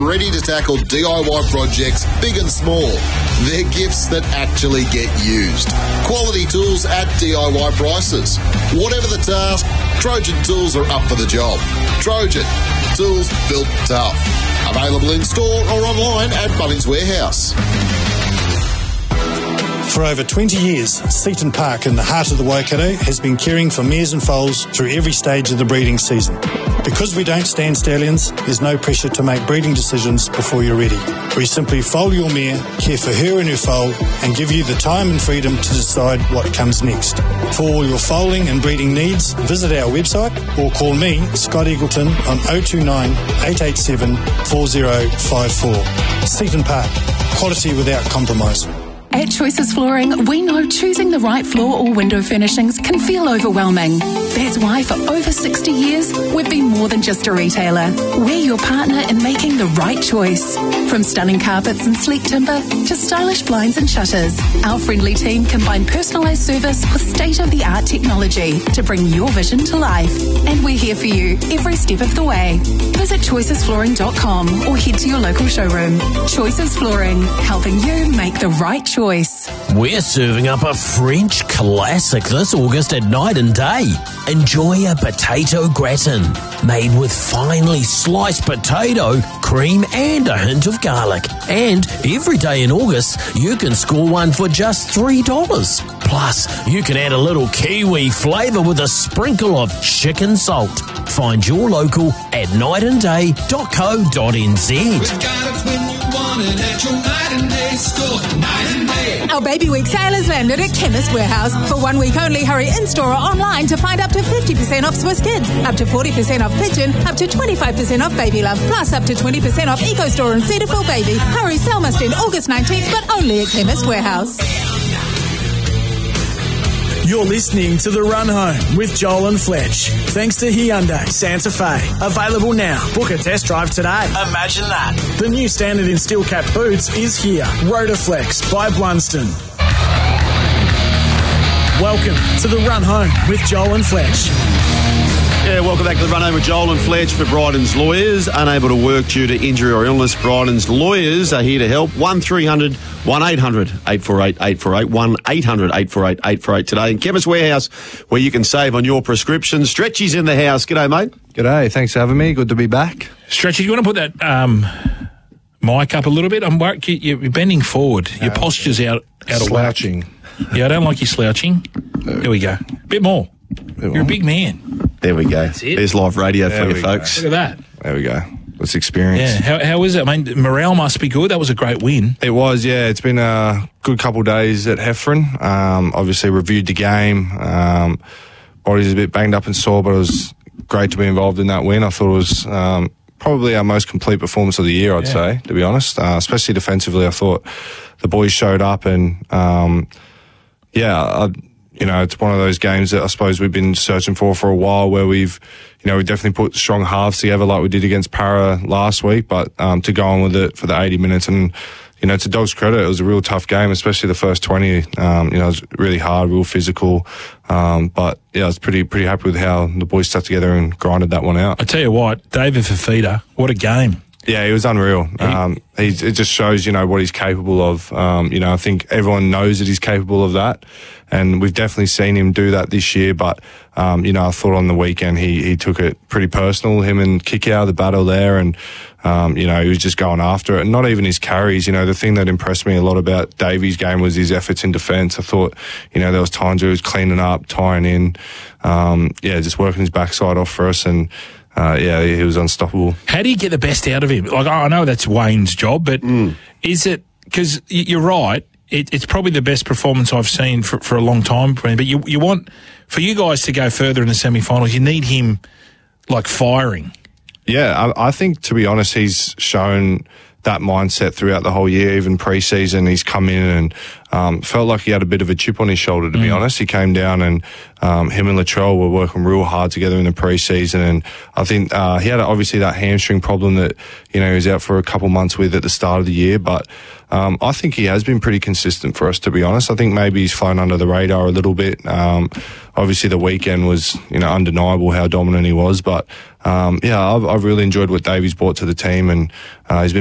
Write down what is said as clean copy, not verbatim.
Ready to tackle DIY projects, big and small. They're gifts that actually get used. Quality tools at DIY prices. Whatever the task, Trojan tools are up for the job. Trojan, tools built tough. Available in store or online at Bunnings Warehouse. For over 20 years, Seaton Park in the heart of the Waikato has been caring for mares and foals through every stage of the breeding season. Because we don't stand stallions, there's no pressure to make breeding decisions before you're ready. We simply foal your mare, care for her and her foal, and give you the time and freedom to decide what comes next. For all your foaling and breeding needs, visit our website or call me, Scott Eagleton, on 029 887 4054. Seaton Park, quality without compromise. At Choices Flooring, we know choosing the right floor or window furnishings can feel overwhelming. That's why for over 60 years, we've been more than just a retailer. We're your partner in making the right choice. From stunning carpets and sleek timber to stylish blinds and shutters, our friendly team combine personalised service with state-of-the-art technology to bring your vision to life. And we're here for you every step of the way. Visit choicesflooring.com or head to your local showroom. Choices Flooring, helping you make the right choice. We're serving up a French classic this August at Night and Day. Enjoy a potato gratin made with finely sliced potato, cream and a hint of garlic. And every day in August, you can score one for just $3. Plus, you can add a little kiwi flavour with a sprinkle of chicken salt. Find your local at nightandday.co.nz. We've got it when you want it at your Night and Day store. Night and Day. Our Baby Week sale has landed at Chemist Warehouse. For 1 week only, hurry in-store or online to find up to 50% off Swiss Kids, up to 40% off Pigeon, up to 25% off Baby Love, plus up to 20% off EcoStore and Cetaphil Baby. Hurry, sale must end August 19th, but only at Chemist Warehouse. You're listening to The Run Home with Joel and Fletch. Thanks to Hyundai Santa Fe. Available now. Book a test drive today. Imagine that. The new standard in steel cap boots is here. Rotaflex by Blunston. Welcome to The Run Home with Joel and Fletch. Yeah, welcome back to The Run Home with Joel and Fletch for Bryden's Lawyers. Unable to work due to injury or illness, Bryden's Lawyers are here to help. 1300 1800 848 848 1800 848 848 today. And Chemist Warehouse, where you can save on your prescriptions. Stretchy's in the house. G'day, mate. G'day. Thanks for having me. Good to be back. Stretchy, you want to put that mic up a little bit? I'm worried you're bending forward. Your posture's out of slouching. Yeah, I don't like you slouching. There we go. A bit more. You're a big man. There we go. That's it. There's live radio for you, folks. Look at that. There we go. Let's experience. Yeah, how is it? I mean, morale must be good. That was a great win. It was, yeah. It's been a good couple of days at Heffron. Obviously reviewed the game. Body's a bit banged up and sore, but it was great to be involved in that win. I thought it was probably our most complete performance of the year, I'd say, to be honest. Especially defensively, I thought the boys showed up and, you know, it's one of those games that I suppose we've been searching for a while, where we definitely put strong halves together like we did against Para last week, but to go on with it for the 80 minutes and, you know, to Dog's credit, it was a real tough game, especially the first 20. You know, it was really hard, real physical. But yeah, I was pretty happy with how the boys stuck together and grinded that one out. I tell you what, David Fifita, what a game. Yeah, he was unreal. It just shows, you know, what he's capable of. You know, I think everyone knows that he's capable of that, and we've definitely seen him do that this year. But, you know, I thought on the weekend he took it pretty personal, him and Kikau, the battle there, and, you know, he was just going after it. And not even his carries. You know, the thing that impressed me a lot about Davey's game was his efforts in defence. I thought, you know, there was times where he was cleaning up, tying in, just working his backside off for us, and he was unstoppable. How do you get the best out of him? Like, I know that's Wayne's job, but is it, because you're right, it's probably the best performance I've seen for a long time, but you want, for you guys to go further in the semi-finals, you need him, like, firing. Yeah, I think, to be honest, he's shown that mindset throughout the whole year. Even pre-season, he's come in and felt like he had a bit of a chip on his shoulder, to be honest. He came down and him and Latrell were working real hard together in the pre-season, and I think he had obviously that hamstring problem that, he was out for a couple months with at the start of the year, but I think he has been pretty consistent for us, to be honest. I think maybe he's flown under the radar a little bit. Obviously the weekend was, undeniable how dominant he was, but I've really enjoyed what Davey's brought to the team, and he's been